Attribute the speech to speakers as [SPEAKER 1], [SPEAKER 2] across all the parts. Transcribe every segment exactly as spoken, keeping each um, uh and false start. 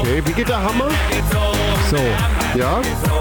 [SPEAKER 1] Okay, wie geht der Hammer?
[SPEAKER 2] So.
[SPEAKER 1] Ja?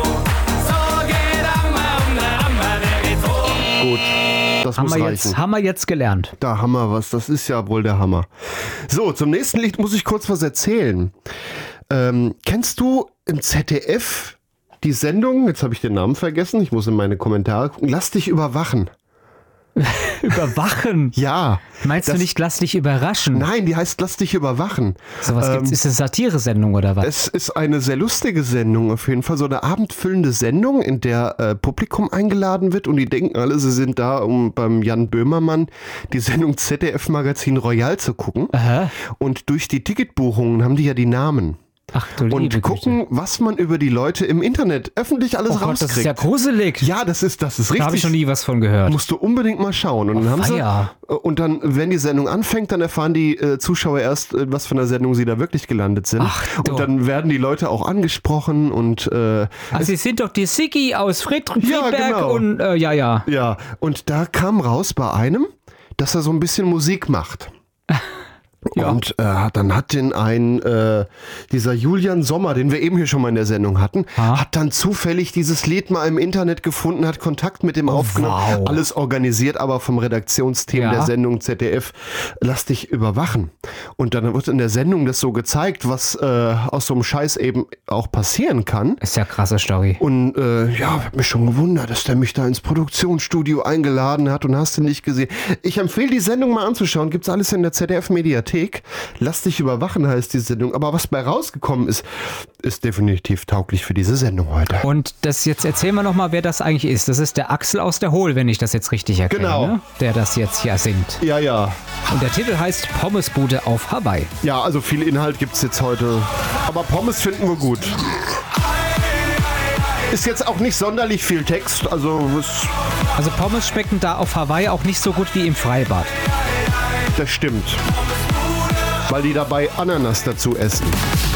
[SPEAKER 1] Gut, das
[SPEAKER 2] Haben
[SPEAKER 1] muss
[SPEAKER 2] wir,
[SPEAKER 1] reichen.
[SPEAKER 2] jetzt, haben wir jetzt gelernt.
[SPEAKER 1] Da haben wir was, das ist ja wohl der Hammer. So, zum nächsten Lied muss ich kurz was erzählen. Ähm, kennst du im Z D F die Sendung, jetzt habe ich den Namen vergessen, ich muss in meine Kommentare gucken, Lass dich überwachen.
[SPEAKER 2] Überwachen?
[SPEAKER 1] Ja.
[SPEAKER 2] Meinst
[SPEAKER 1] das,
[SPEAKER 2] du nicht, lass dich überraschen?
[SPEAKER 1] Nein, die heißt Lass dich überwachen.
[SPEAKER 2] So was gibt's?
[SPEAKER 1] Ähm,
[SPEAKER 2] Ist es eine Satire-Sendung oder was?
[SPEAKER 1] Es ist eine sehr lustige Sendung auf jeden Fall, so eine abendfüllende Sendung, in der äh, Publikum eingeladen wird und die denken alle, sie sind da, um beim Jan Böhmermann die Sendung Z D F-Magazin Royal zu gucken.
[SPEAKER 2] Aha.
[SPEAKER 1] Und durch die Ticketbuchungen haben die ja die Namen.
[SPEAKER 2] Ach du liebe
[SPEAKER 1] Und gucken,
[SPEAKER 2] Güte.
[SPEAKER 1] was man über die Leute im Internet öffentlich alles
[SPEAKER 2] Oh Gott,
[SPEAKER 1] rauskriegt.
[SPEAKER 2] das ist ja gruselig.
[SPEAKER 1] Ja, das ist, das ist richtig.
[SPEAKER 2] Da habe ich noch nie was von gehört.
[SPEAKER 1] Musst du unbedingt mal schauen. Und dann
[SPEAKER 2] Oh,
[SPEAKER 1] haben sie,
[SPEAKER 2] weia.
[SPEAKER 1] und dann, wenn die Sendung anfängt, dann erfahren die äh, Zuschauer erst, äh, was von der Sendung sie da wirklich gelandet sind.
[SPEAKER 2] Ach, du.
[SPEAKER 1] und dann werden die Leute auch angesprochen und äh,
[SPEAKER 2] Ach, Sie sind doch die Siggi aus Friedrich
[SPEAKER 1] Ja,
[SPEAKER 2] Friedberg
[SPEAKER 1] genau.
[SPEAKER 2] und äh, ja, ja.
[SPEAKER 1] ja, und da kam raus bei einem, dass er so ein bisschen Musik macht.
[SPEAKER 2] Ja.
[SPEAKER 1] Und äh, dann hat den ein, äh, dieser Julian Sommer, den wir eben hier schon mal in der Sendung hatten,
[SPEAKER 2] Ah.
[SPEAKER 1] hat dann zufällig dieses Lied mal im Internet gefunden, hat Kontakt mit dem aufgenommen,
[SPEAKER 2] wow.
[SPEAKER 1] alles organisiert, aber vom Redaktionsteam
[SPEAKER 2] Ja.
[SPEAKER 1] der Sendung Z D F, Lass dich überwachen. Und dann wird in der Sendung das so gezeigt, was äh, aus so einem Scheiß eben auch passieren kann.
[SPEAKER 2] Ist ja krasse Story.
[SPEAKER 1] Und äh, ja, hab mich schon gewundert, dass der mich da ins Produktionsstudio eingeladen hat und hast du nicht gesehen. Ich empfehle die Sendung mal anzuschauen, gibt's alles in der Z D F-Mediathek. Lass dich überwachen heißt die Sendung. Aber was bei rausgekommen ist, ist definitiv tauglich für diese Sendung heute.
[SPEAKER 2] Und das jetzt erzählen wir nochmal, wer das eigentlich ist. Das ist der Axel aus der Hohl, wenn ich das jetzt richtig erkenne,
[SPEAKER 1] Genau.
[SPEAKER 2] ne? Der das jetzt hier singt.
[SPEAKER 1] Ja, ja.
[SPEAKER 2] Und der Titel heißt Pommesbude auf Hawaii.
[SPEAKER 1] Ja, also viel Inhalt gibt's jetzt heute. Aber Pommes finden wir gut. Ist jetzt auch nicht sonderlich viel Text. Also es,
[SPEAKER 2] Also Pommes schmecken da auf Hawaii auch nicht so gut wie im Freibad.
[SPEAKER 1] das stimmt. Weil die dabei Ananas dazu essen.